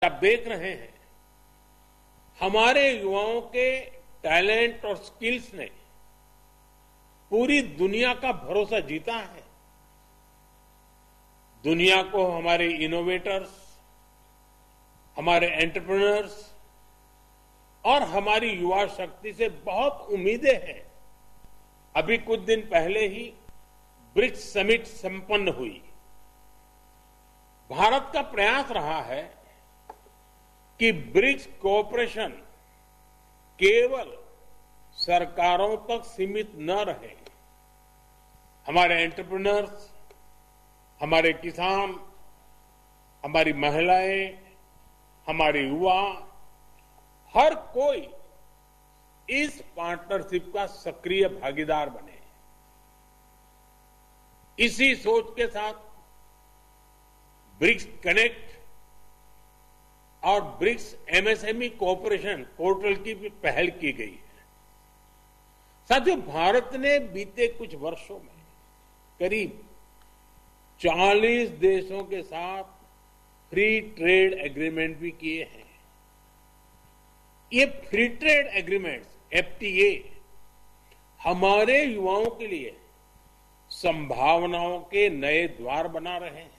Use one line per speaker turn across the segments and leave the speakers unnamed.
आप देख रहे हैं हमारे युवाओं के टैलेंट और स्किल्स ने पूरी दुनिया का भरोसा जीता है। दुनिया को हमारे इनोवेटर्स, हमारे एंटरप्रेन्योर्स और हमारी युवा शक्ति से बहुत उम्मीदें हैं। अभी कुछ दिन पहले ही ब्रिक्स समिट संपन्न हुई। भारत का प्रयास रहा है कि ब्रिक्स कोऑपरेशन केवल सरकारों तक सीमित न रहे। हमारे एंटरप्रेन्योर्स, हमारे किसान, हमारी महिलाएं, हमारे युवा, हर कोई इस पार्टनरशिप का सक्रिय भागीदार बने। इसी सोच के साथ ब्रिक्स कनेक्ट और ब्रिक्स एमएसएमई कोऑपरेशन पोर्टल की भी पहल की गई है। साथियों, भारत ने बीते कुछ वर्षों में करीब 40 देशों के साथ फ्री ट्रेड एग्रीमेंट भी किए हैं। ये फ्री ट्रेड एग्रीमेंट्स, एफटीए, हमारे युवाओं के लिए संभावनाओं के नए द्वार बना रहे हैं।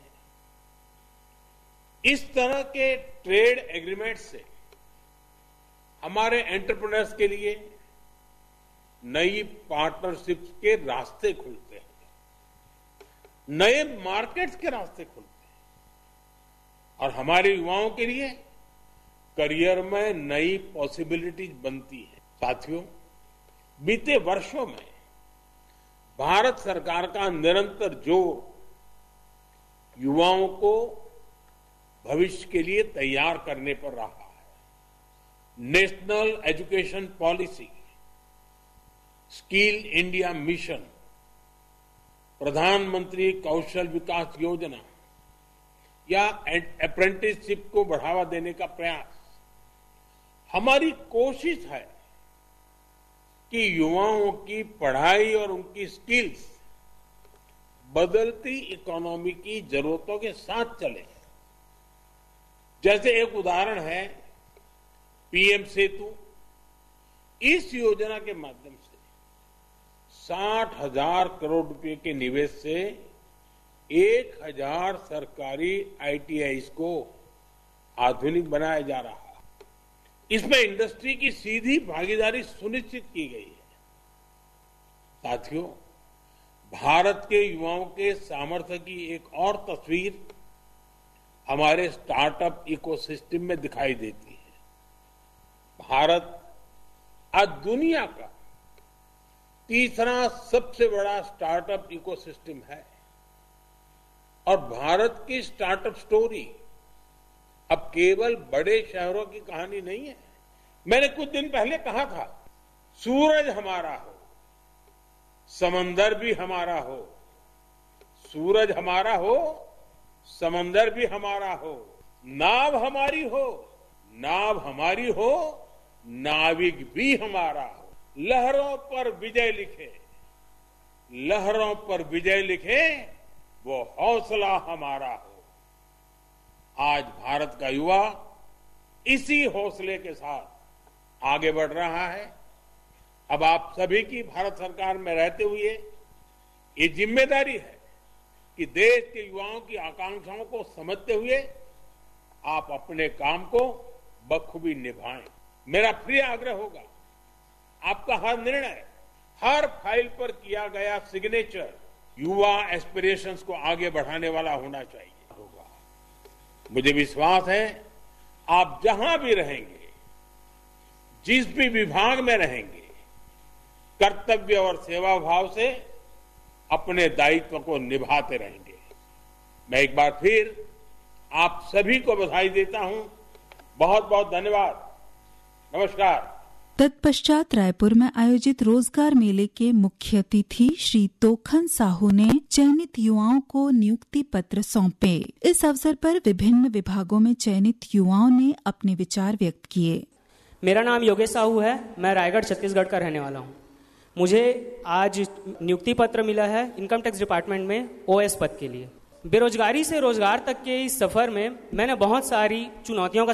इस तरह के ट्रेड एग्रीमेंट से हमारे एंटरप्रेन्योर्स के लिए नई पार्टनरशिप्स के रास्ते खुलते हैं, नए मार्केट्स के रास्ते खुलते हैं और हमारे युवाओं के लिए करियर में नई पॉसिबिलिटीज बनती है। साथियों, बीते वर्षों में भारत सरकार का निरंतर जोर युवाओं को भविष्य के लिए तैयार करने पर रहा है। National education policy, skill India mission, प्रधानमंत्री कौशल विकास योजना या अप्रेंटिसशिप को बढ़ावा देने का प्रयास, हमारी कोशिश है कि युवाओं की पढ़ाई और उनकी स्किल्स बदलती इकोनॉमी की जरूरतों के साथ चले। जैसे एक उदाहरण है पीएम सेतु। इस योजना के माध्यम से 60,000 करोड़ रुपए के निवेश से 1,000 सरकारी आईटीआईज को आधुनिक बनाया जा रहा है। इसमें इंडस्ट्री की सीधी भागीदारी सुनिश्चित की गई है। साथियों, भारत के युवाओं के सामर्थ्य की एक और तस्वीर हमारे स्टार्टअप इकोसिस्टम में दिखाई देती है। भारत आज दुनिया का तीसरा सबसे बड़ा स्टार्टअप इकोसिस्टम है और भारत की स्टार्टअप स्टोरी अब केवल बड़े शहरों की कहानी नहीं है। मैंने कुछ दिन पहले कहा था, सूरज हमारा हो, समंदर भी हमारा हो। सूरज हमारा हो, समंदर भी हमारा हो। नाव हमारी हो, नाव हमारी हो, नाविक भी हमारा हो। लहरों पर विजय लिखे, लहरों पर विजय लिखे, वो हौसला हमारा हो। आज भारत का युवा इसी हौसले के साथ आगे बढ़ रहा है। अब आप सभी की भारत सरकार में रहते हुए ये जिम्मेदारी है कि देश के युवाओं की आकांक्षाओं को समझते हुए आप अपने काम को बखूबी निभाएं। मेरा प्रिय आग्रह होगा, आपका हर निर्णय, हर फाइल पर किया गया सिग्नेचर युवा एस्पिरेशंस को आगे बढ़ाने वाला होना चाहिए। मुझे विश्वास है आप जहां भी रहेंगे, जिस भी विभाग में रहेंगे, कर्तव्य और सेवा भाव से अपने दायित्व को निभाते रहेंगे। मैं एक बार फिर आप सभी को बधाई देता हूं। बहुत बहुत धन्यवाद। नमस्कार।
तत्पश्चात रायपुर में आयोजित रोजगार मेले के मुख्य अतिथि श्री तोखन साहू ने चयनित युवाओं को नियुक्ति पत्र सौंपे। इस अवसर पर विभिन्न विभागों में चयनित युवाओं ने अपने विचार व्यक्त किए।
मेरा नाम योगेश साहू है। मैं रायगढ़ छत्तीसगढ़ का रहने वाला हूँ। मुझे आज नियुक्ति पत्र मिला है इनकम टैक्स डिपार्टमेंट में ओएस पद के लिए। बेरोजगारी से रोजगार तक के इस सफर में मैंने बहुत सारी चुनौतियों का